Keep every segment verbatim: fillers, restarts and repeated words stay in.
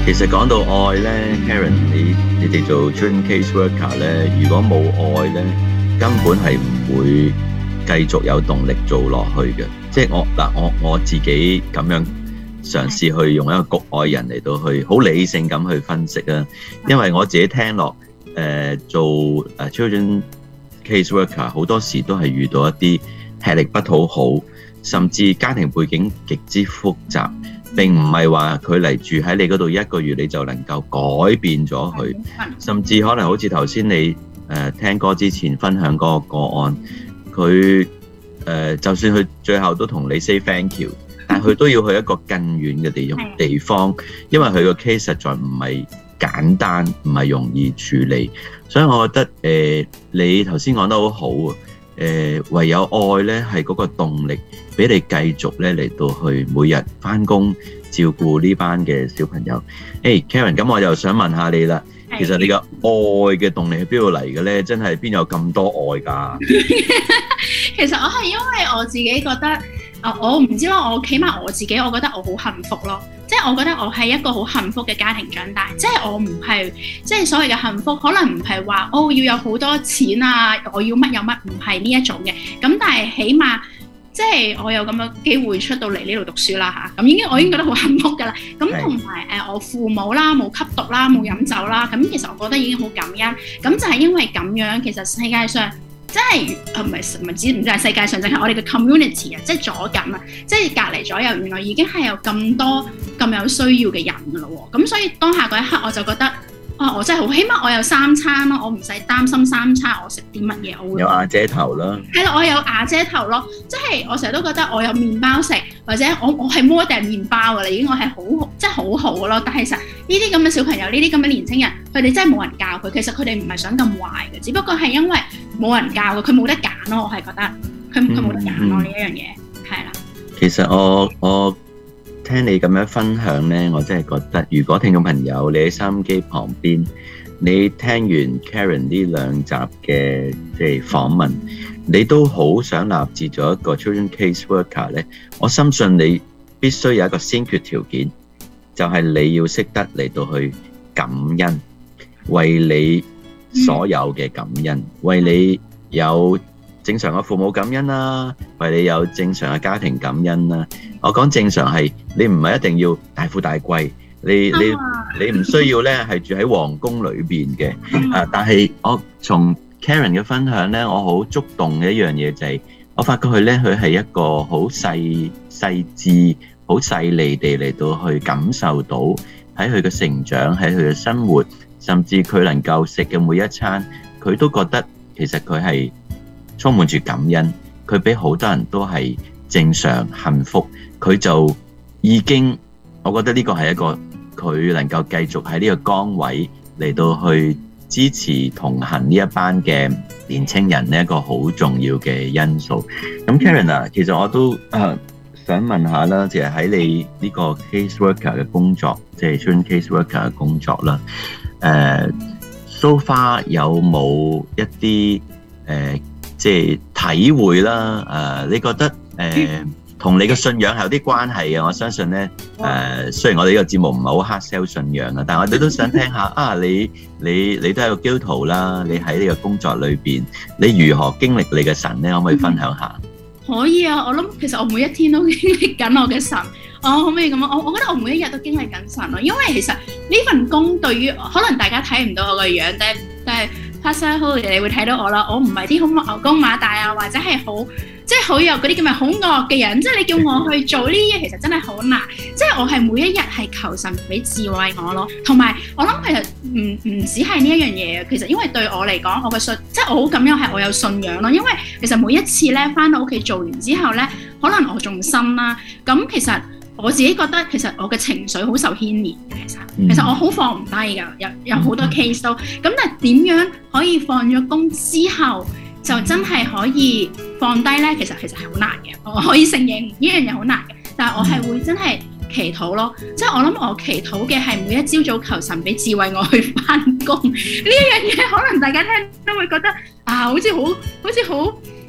其實講到愛咧 ，Karen，你你哋做 children case worker 咧，如果冇愛咧，根本係唔會繼續有動力做落去嘅。即係我嗱，我我自己咁樣嘗試去用一個局外人嚟到去好理性咁去分析啊。因為我自己聽落誒、呃、做誒 children case worker 好多時都係遇到一啲吃力不討好，甚至家庭背景極之複雜。並唔係話佢嚟住喺你嗰度一個月你就能夠改變咗佢，甚至可能好似頭先你誒、呃、聽歌之前分享嗰個個案，佢誒、呃、就算佢最後都同你 say thank you， 但係佢都要去一個更遠嘅地地方，因為佢個 case 實在唔係簡單，唔係容易處理，所以我覺得誒、呃、你頭先講得好好啊。誒、呃、唯有愛咧係嗰個動力，俾你繼續咧嚟到去每日返工照顧呢班嘅小朋友。誒、hey, Karen， 咁我又想問下你啦，其實你個愛嘅動力係邊度嚟嘅咧？真係邊有咁多愛㗎？ 其實我係因為我自己覺得，啊我唔知啦，我起碼我自己，我覺得我好幸福咯。即係我覺得我係一個好幸福嘅家庭長大，即係我唔係即係所謂嘅幸福，可能唔係話哦要有好多錢啊，我要乜有乜，唔係呢一種嘅。咁但係起碼即係我有咁嘅機會出到嚟呢度讀書啦嚇，咁已經我已經覺得好幸福㗎啦。咁同埋誒我父母啦冇吸毒啦冇飲酒啦，咁其實我覺得已經好感恩。咁就係因為咁樣，其實世界上真係誒唔係唔係指唔係世界上，淨係我哋嘅 community 啊，即係左近啊，即係隔離左右，原來已經係有咁多咁有需要嘅人㗎咯喎。咁所以當下嗰一刻我就覺得啊，我真係好，起碼我有三餐咯，我唔使擔心三餐我食啲乜嘢，我會有瓦遮頭啦。 係啦，我有瓦遮頭咯，即係我成日都覺得我有麵包食，或者我我係摸定麵包㗎啦，已經我係好即係好好㗎咯。但係其實呢啲咁嘅小朋友，呢啲咁嘅年青人，佢哋真係冇人教佢，其實佢哋唔係想咁壞嘅，只不過係因為冇人教佢，佢冇得揀咯。我係覺得佢佢冇得揀咯呢一樣嘢，係啦。 其實我我聽你咁樣分享呢，我真係覺得，如果聽眾朋友你喺收音機旁邊，你聽完 Karen 呢兩集嘅即係訪問，你都好想立志做一個 children case worker 呢，我深信你必須有一個先決條件，就係你要識得嚟到去感恩，為你所有嘅感恩，為你有正常嘅父母感恩啦，為你有正常嘅家庭感恩啦。我講正常係你唔係一定要大富大貴，你你你唔需要咧係住喺皇宮裏邊嘅。啊，但係我從 Karen 嘅分享咧，我好觸動嘅一樣嘢就係，我發覺佢咧佢係一個好細細緻、好細膩地嚟到去感受到喺佢嘅成長、喺佢嘅生活，甚至佢能夠食嘅每一餐，佢都覺得其實佢係充滿住感恩，佢比好多人都係正常幸福，佢就已經，我覺得呢個係一個佢能夠繼續喺呢個崗位嚟到去支持同行呢一班嘅年青人呢一個好重要嘅因素。咁 Karen 啊，其實我都誒、呃、想問下啦，就係喺你呢個 case worker 嘅工作，即係 children case worker 嘅工作啦，誒、呃、so far 有冇一啲誒、呃即係體會啦，誒、呃，你覺得誒同、呃、你嘅信仰係有啲關係嘅？我相信咧，誒、呃，雖然我哋呢個節目唔係好 hard sell 信仰啊，但係我哋都想聽下啊，你你你都係個基督徒啦，你喺呢個工作裏邊，你如何經歷你嘅神咧？可唔可以分享下？ 可以啊，我諗其實我每一天都經歷緊我嘅神，我可唔可以咁講？我我覺得我每一日都經歷緊神咯，因為其實呢份工對於可能大家睇唔到我個樣，但係但係。Pastor Holiday，你會睇到我啦。我唔係啲好牛高馬大啊，或者係好即係好有嗰啲叫咩好惡嘅人。即係你叫我去做呢啲嘢，其實真係好難。即係我係每一日係求神俾智慧我咯。同埋我諗其實唔唔止係呢一樣嘢。其實因為對我嚟講，我嘅信即係我好感恩係我有信仰咯。因為其實每一次咧返到屋企做完之後咧，可能我仲新啦。咁其實我自己覺得其實我嘅情緒好受牽連嘅，其實其實我好放唔低㗎，有有好多 case 都咁，但係點樣可以放咗工之後就真係可以放低咧？其實其實係好難嘅，我可以承認呢樣嘢好難嘅，但係我係會真係祈禱咯，即係我諗我祈禱嘅係每一朝早求神俾智慧我去返工呢一樣嘢，可能大家聽都會覺得啊，好似好好似好。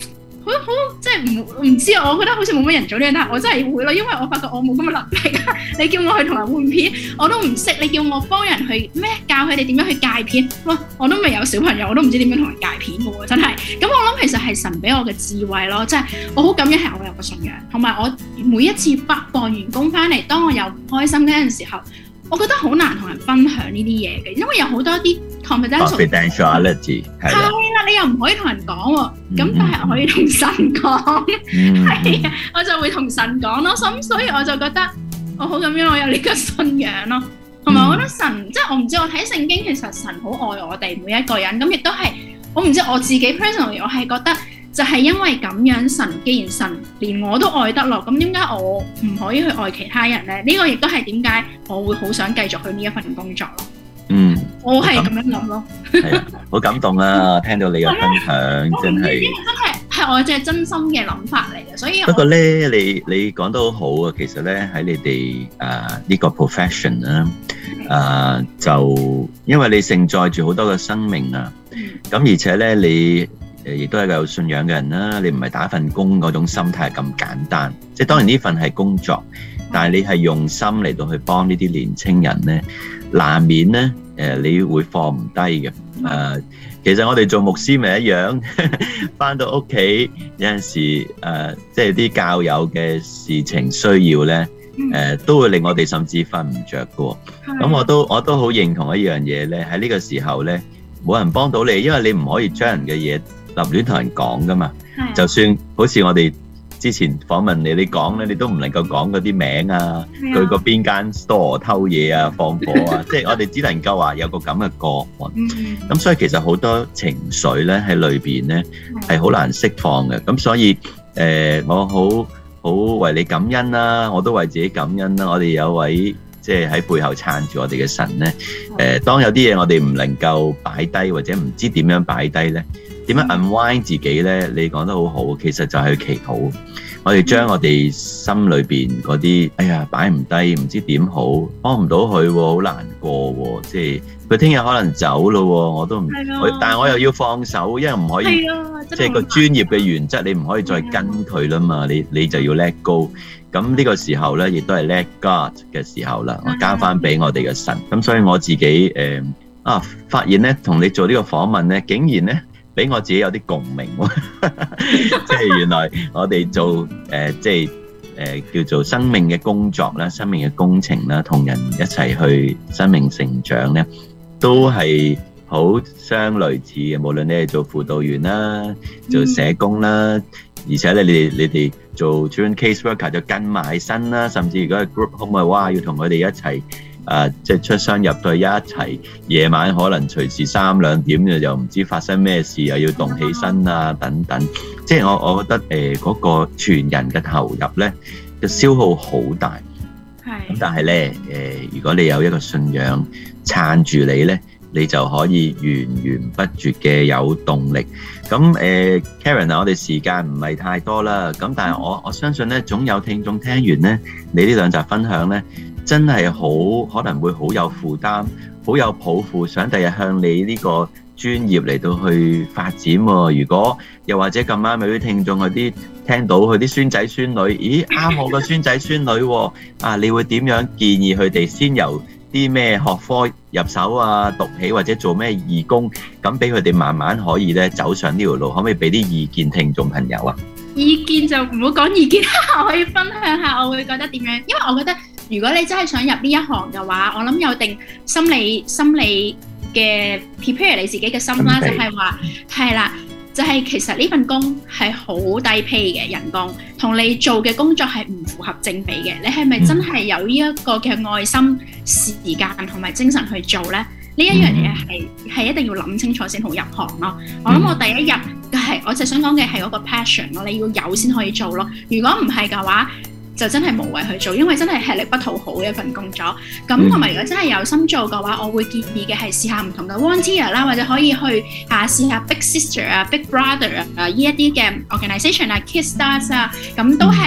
好好即係唔唔知啊！我覺得好似冇乜人做呢樣，但係我真係會咯，因為我發覺我冇咁嘅能力。你叫我去同人換片，我都唔識。你叫我幫人去咩教佢哋點樣去戒片，哇！我都未有小朋友，我都唔知點樣同人戒片嘅喎，真係。咁我諗其實係神俾我嘅智慧咯，即係我好感恩係我有個信仰，同埋我每一次放完工翻嚟，當我有唔開心嗰陣時候，我覺得好難同人分享呢啲嘢嘅，因為有好多啲 confidentiality 係啦， 你又唔可以同人講喎，咁但係我可以同神講，係啊，我就會同神講咯，咁所以我就覺得我好感恩我有呢個信仰咯，同埋我覺得神即係我唔知我睇聖經其實神好愛我哋每一個人，咁亦都係我唔知我自己 personally 我係覺得就係因為咁樣神，既然神連我都愛得落，咁點解我唔可以去愛其他人咧？呢、這個亦都係點解我會好想繼續去呢一份工作咯。嗯，我係咁樣諗咯。 係啊，好感動啊！聽到你嘅分享，真係真係係我嘅真心嘅諗法嚟嘅，所以不過咧，你你講得好好啊！其實咧喺你哋誒呢個 profession 啦，誒就因為你承載住好多嘅生命啊，咁、嗯、而且咧你誒亦都係一個有信仰嘅人啦，你唔係打份工嗰種心態咁簡單，即係當然呢份係工作，但係你係用心嚟到去幫呢啲年青人咧。難免咧，誒，你會放唔低嘅。誒，其實我哋做牧師咪一樣，返到屋企有陣時，誒，即係啲教友嘅事情需要咧，誒，都會令我哋甚至瞓唔着嘅。咁我都我都好認同一樣嘢咧，喺呢個時候咧，冇人幫到你，因為你唔可以將人嘅嘢立亂同人講噶嘛。就算好似我哋之前訪問你，你講咧，你都唔能夠講嗰啲名啊，佢個邊間 store 偷嘢啊、放貨啊，即係我哋只能夠話有個咁嘅個案。咁所以其實好多情緒咧喺裏邊咧係好難釋放嘅。咁所以誒、呃，我好好為你感恩啦，我都為自己感恩啦。我哋有位即係喺背後撐住我哋嘅神咧。誒、呃，當有啲嘢我哋唔能夠擺低或者唔知點樣擺低咧。點樣 unwind 自己咧？你講得好好，其實就係去祈禱。我哋將我哋心裏邊嗰啲，哎呀擺唔低，唔知點好，幫唔到佢喎，好難過喎。即係佢聽日可能走咯喎，我都唔，但係我又要放手，因為唔可以，即係個專業嘅原則，你唔可以再跟佢啦嘛。你你就要 let go。咁呢個時候咧，亦都係 let God 嘅時候啦。我交翻俾我哋嘅神。咁所以我自己誒啊，發現咧，同你做呢個訪問咧，竟然咧〜俾我自己有啲共鳴喎，即係原來我哋做誒即係誒叫做生命嘅工作啦、生命嘅工程啦，同人一齊去生命成長咧，都係好相類似嘅。無論你係做輔導員啦、做社工啦，而且咧你哋你哋做 children case worker 就跟埋身啦，甚至如果係 group home 啊，哇要同佢哋一齊。誒、呃，即係出雙入對一齊，夜晚可能隨時三兩點嘅，又唔知發生咩事，又要動起身啊，等等。即係我我覺得誒，嗰、呃那個全人嘅投入咧，嘅消耗好大。係。咁但係咧，誒、呃，如果你有一個信仰撐住你咧，你就可以源源不絕嘅有動力。咁誒、呃、Karen 啊，我哋時間唔係太多啦。咁但係我我相信咧，總有聽眾聽完咧，你呢兩集分享咧。真係好可能會好有負擔，好有抱負，想第日向你呢個專業嚟到去發展喎。如果又或者咁啱有啲聽眾佢啲聽到佢啲孫仔孫女，咦啱我個孫仔孫女喎，啊你會點樣建議佢哋先由啲咩學科入手啊，讀起或者做咩義工，咁俾佢哋慢慢可以咧走上呢條路，可唔可以俾啲意見聽眾朋友啊？ 意見就唔好講意見，我可以分享下我會覺得點樣，因為我覺得。如果你真係想入呢一行嘅話，我諗有定心理心理嘅 prepare 你自己嘅心啦，就係話係啦，就係、是、其實呢份工係好低 pay 嘅人工，同你做嘅工作係唔符合正比嘅。你係咪真係有呢一個嘅愛心、時間同埋精神去做咧？呢一樣嘢係係一定要諗清楚先好入行咯。我諗我第一日係我就想講嘅係嗰個 passion 咯，你要有先可以做咯。如果唔係嘅話，就真係無謂去做，因為真係吃力不討好嘅一份工作。咁同埋如果真係有心做嘅話，我會建議嘅係試下唔同嘅 volunteer 啦，或者可以去啊試下 Big Sister 啊、Big Brother 啊呢一啲嘅 organisation 啊、Kidstarts 啊，咁都係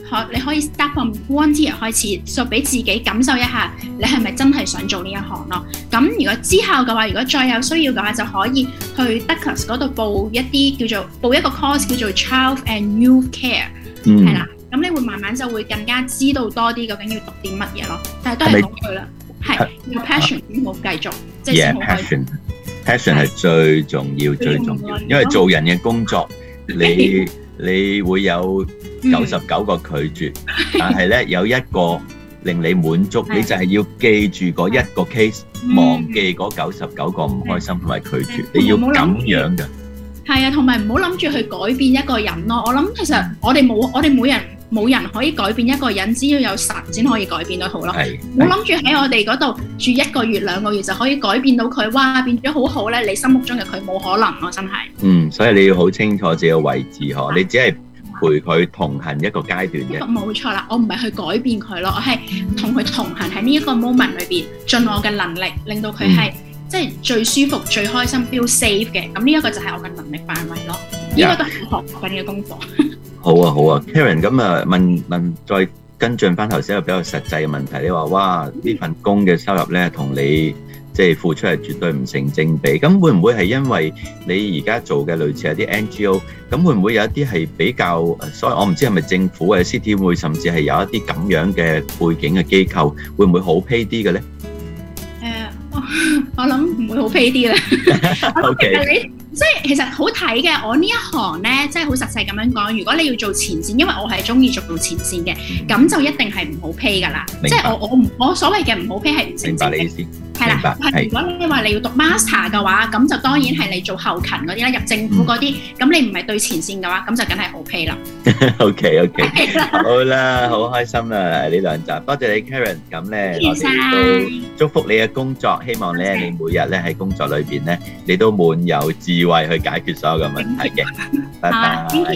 可你可以 start from volunteer 開始，就俾自己感受一下你係咪真係想做呢一行咯。咁如果之後嘅話，如果再有需要嘅話，就可以去 Douglas 嗰度報一啲叫做報一個 course 叫做 Child and Youth Care， 係啦、嗯。咁你會慢慢就會更加知道多啲究竟要讀啲乜嘢咯。但係都係講句啦，係有 passion 先好繼續，即係先好開心。 passion 係最重要最重要，因為做人嘅工作你你會有九十九個拒絕，但係咧有一個令你滿足，你就係要記住嗰一個 case，忘記嗰九十九個唔開心同埋拒絕，你要咁樣㗎。係啊，同埋唔好諗住去改變一個人咯。我諗其實我哋冇，我哋每人冇人可以改變一個人，只要有神先可以改變到好咯。冇諗住喺我哋嗰度住一個月兩個月就可以改變到佢，哇變咗好好咧！你心目中嘅佢冇可能咯，真係。嗯，所以你要好清楚自己嘅位置嗬，你只係陪佢同行一個階段嘅。冇錯啦，我唔係去改變佢咯，我係同佢同行喺呢一個 moment 裏邊，盡我嘅能力令到佢係。嗯即係最舒服、最開心、feel safe 嘅，咁呢一個就係我嘅能力範圍咯。呢、yeah. 個都係我學緊嘅功課。好啊，好啊 ，Karen， 咁啊問問再跟進翻頭先一個比較實際嘅問題，你話哇呢份工嘅收入咧同你即係付出係絕對唔成正比，咁會唔會係因為你而家做嘅類似係啲 N G O， 咁會唔會有一啲係比較，所以我唔知係咪政府嘅 City 會甚至係有一啲咁樣嘅背景嘅機構，會唔會好 pay 啲嘅咧？我諗唔會好 pay 啲啦。OK，即係其實好睇嘅。我呢一行咧，即係好實際咁樣講。如果你要做前線，因為我係中意做到前線嘅，咁、嗯、就一定係唔好 pay 噶啦。即係我我唔我所謂嘅唔好 pay 係唔成正比。明白你意思。係啦，係如果你話你要讀 master 嘅話，咁就當然係你做後勤嗰啲啦，入政府嗰啲，咁、嗯、你唔係對前線嘅話，咁就梗係好 pay 啦。OK OK， 好啦，好開心啦呢兩集，多謝你 Karen。咁咧，我哋都祝福你嘅工作，希望咧你每日咧喺工作裏邊咧，你都滿有智慧去解決所有嘅問題嘅。拜拜。